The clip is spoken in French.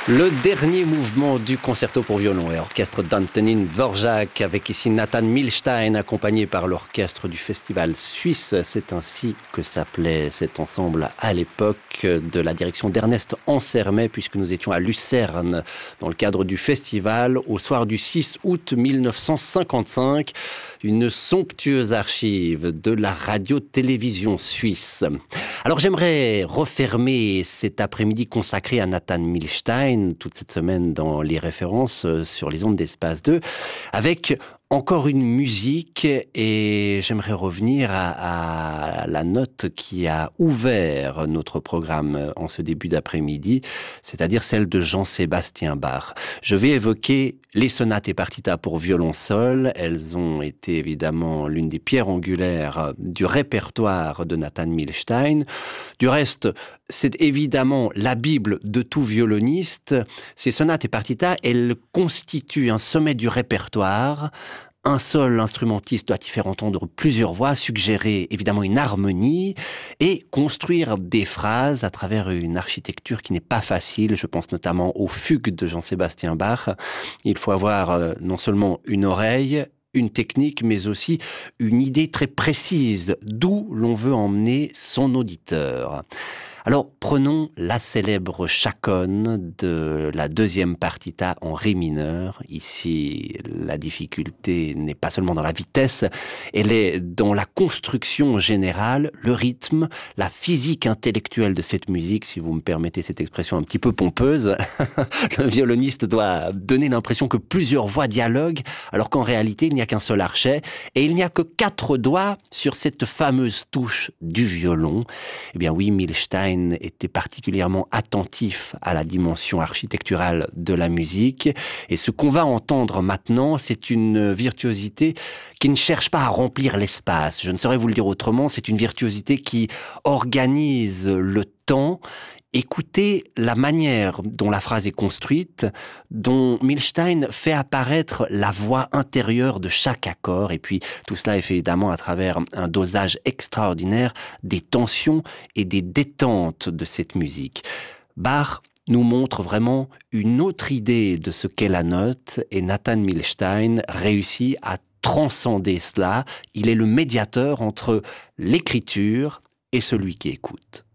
Le dernier mouvement du concerto pour violon et orchestre d'Antonín Dvořák, avec ici Nathan Milstein, accompagné par l'orchestre du Festival Suisse. C'est ainsi que s'appelait cet ensemble à l'époque de la direction d'Ernest Ansermet, puisque nous étions à Lucerne dans le cadre du festival au soir du 6 août 1955. Une somptueuse archive de la radio-télévision suisse. Alors j'aimerais refermer cet après-midi consacré à Nathan Milstein, toute cette semaine dans les références sur les ondes d'Espace 2, avec encore une musique, et j'aimerais revenir à la note qui a ouvert notre programme en ce début d'après-midi, c'est-à-dire celle de Jean-Sébastien Bach. Je vais évoquer les sonates et partitas pour violon seul. Elles ont été évidemment l'une des pierres angulaires du répertoire de Nathan Milstein. Du reste, c'est évidemment la Bible de tout violoniste. Ces sonates et partitas, elles constituent un sommet du répertoire. Un seul instrumentiste doit y faire entendre plusieurs voix, suggérer évidemment une harmonie et construire des phrases à travers une architecture qui n'est pas facile. Je pense notamment aux fugues de Jean-Sébastien Bach. Il faut avoir non seulement une oreille, une technique, mais aussi une idée très précise d'où l'on veut emmener son auditeur. Alors, prenons la célèbre chaconne de la deuxième partita en ré mineur. Ici, la difficulté n'est pas seulement dans la vitesse, elle est dans la construction générale, le rythme, la physique intellectuelle de cette musique, si vous me permettez cette expression un petit peu pompeuse. Le violoniste doit donner l'impression que plusieurs voix dialoguent, alors qu'en réalité, il n'y a qu'un seul archet, et il n'y a que 4 doigts sur cette fameuse touche du violon. Eh bien oui, Milstein était particulièrement attentif à la dimension architecturale de la musique. Et ce qu'on va entendre maintenant, c'est une virtuosité qui ne cherche pas à remplir l'espace. Je ne saurais vous le dire autrement, c'est une virtuosité qui organise le temps. Écoutez la manière dont la phrase est construite, dont Milstein fait apparaître la voix intérieure de chaque accord, et puis tout cela est fait évidemment à travers un dosage extraordinaire des tensions et des détentes de cette musique. Bach nous montre vraiment une autre idée de ce qu'est la note, et Nathan Milstein réussit à transcender cela. Il est le médiateur entre l'écriture et celui qui écoute.